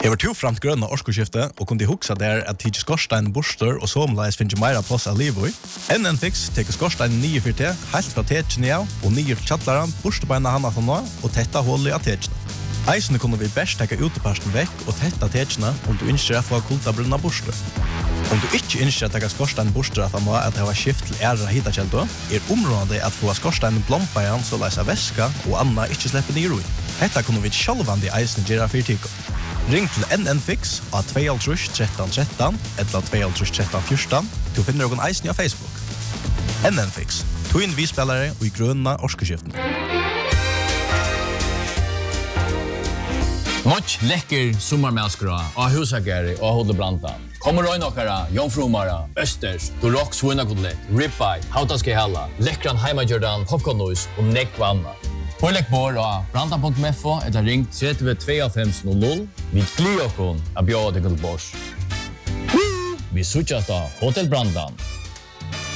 Jeg var to framt grønne årskoskifte og kunne huksa der at tidlig skorstein borster og somleis finnes meira plass av livet. NN Fix teker skorstein 9-4T, helt fra tekene av, og 9 til kjattleren, borstebeina handa fra nå, og tetta hullet av tekene. Eisene kunne vi best teka uteparsten vekk og tetta tekene om du ønsker å få kultabrunna borster. Om du ikke ønsker å teka skorstein borster at han må at det var skift til ære hitakjeldo, området at få skorstein blompa igjen så leisa væska og anna ikke slipper ned i roi. Dette kunne vi sjálvandi eisene gjøre for tiko. Ring til NN Fix av 21313 eller 21314. Du finner noen eisen av Facebook. NN Fix. Tog inn vi spillere og i grønne årskeskiften. Motch lekker sommarmælskra av Husageri og Hodebranta. Kommer røy nokkara, jomfrumara, østers, dorok svunakodlet, ribeye, hautaske hella, lekkran heimagjørdan, popcornnois og nekvanna. Pålegg bor av branta.mfo etter ring 322500. Vi gleder oss av bjørn til Gullbors. Vi suttjast av Hotel Brandan.